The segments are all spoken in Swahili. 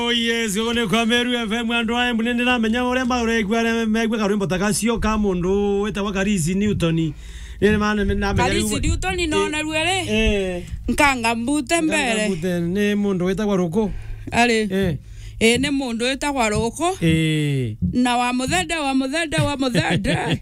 Oh yes, gone kwa Meru FM andu aya munene na menya ore maure megwe karwimbo takasio ka mundu wetagwa Karisi Newton. Nene mana na Karisi Newton no na ruere. Nkanga mbute mbere. Mbute ne mundu wetagwa Roko. Ale. Ne mundu wetagwa Roko. Na wa muthenda.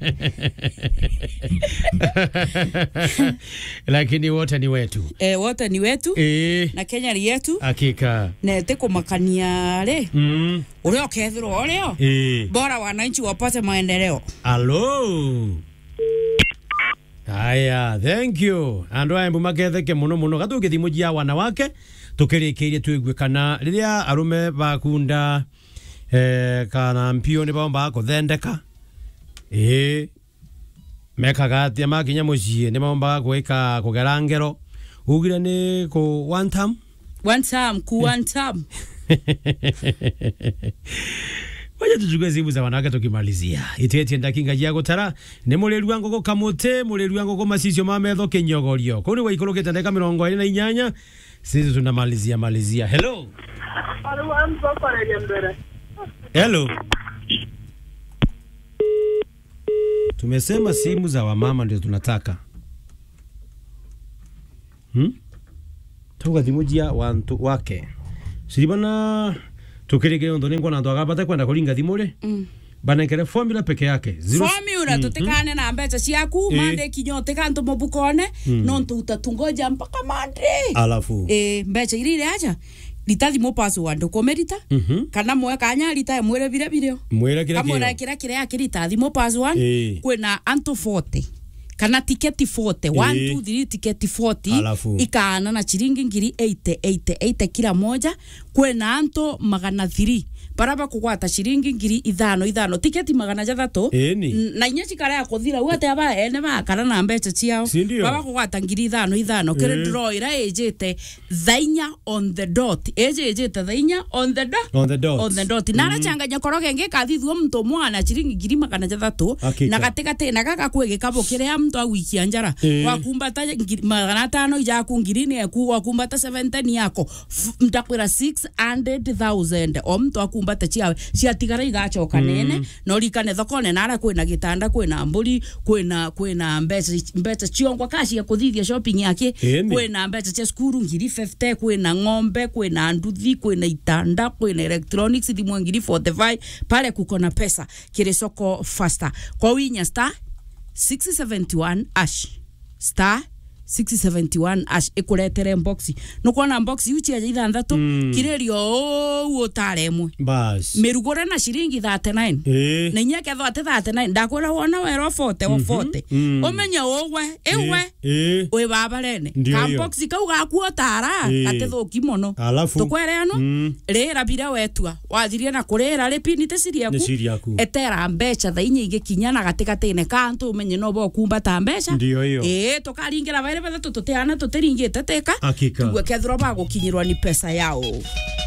Lakini wote ni wetu. Wote ni wetu. Na Kenya ni yetu. Hakika. Na teko makania le. Ule okethro oleo. Bora wananchi wapate maendeleo. Hello. Aya, thank you. Andwa embu maketheke muno gatuke thimujia wanawake tukirikirie twigwe kana riria arume bakunda kana mpio ni baomba kuthendeka mekagatia makinya mucie ni baomba gwika kugera ngero ugire ni ku one time Waje tuchukue simu za wanawake tukimalizia. Itete ndakinga ya gutara ni mureru wangu ko kamote mureru wangu ko masisio mametho kinyogorio. Kuni wa ikoro kitandeka 28 sisi tunamalizia. Hello. Hello. Tumesema simu za wamama ndio tunataka. Tuka dimujia wantu wake. Siribana tukirige ndo ningo na ndo agapata kwenda kulinga thimure banekere formula peke yake formula tutekane na mbeca ciaku mande kinyote kanto mobukone no tutatungoja mpaka mande alafu mbeca irire aja litathi mo password komerita kana mwe kanya lita mwere birebireo mwere kira yake litathi mo password kwena anto 40 kana tiketi 40 1 2 3 tiketi 40 ikaana na chiringi ngiri 80 kila moja kwena anto magana 3 baraba kugwata chiringi ngiri 5 tiketi magana 3 na inya chikara ya kuthira wote aba ene bakara na mbeca ciao baba kugwata ngiri 5 kire draw ira ejete thainya on the dot ejete thainya on the dot nara changanya koroge ngikathithwo mtu mwana chiringi ngiri magana 3 na gategate na gaka kwege kabo kire mtu awiki anjara wakumbata magana 5 ijaku ngiri ne ku wakumbata 70 yako mtakwira 600,000 o mtu akumbata ciawe ciatigara igachoka nene no rikane thokone nara kwina gitanda kwina mburi kwina mbeca ciongwa kaci ya kuthithia shopping yake kwina mbeca cia skuru ngiri 50 kwina ng'ombe kwina nduthi kwina itanda kwina electronics thimu ngiri 45 pale kuko na pesa kire soko faster kwa winya star 671 ash star 671 ash ikuletere boxi nukuona boxi uchi ya ithanthatu kirerio utaremwe bas merugore na shiringi 39 na nyeke thote 39 ndakwira wona wero 40 omenya ewe we babarene ka boxi kau gakuotara gatethuki mono tukwereano rera bira wetua wathirie na kurera repinite siriaku etera mbeca thainya igikinya na gatekatene kantu umenye no bo kumbata mbeca tukaringira bare batatu tuteana tutiringite teka tugwe kethro bagukinyirwa ni pesa yao.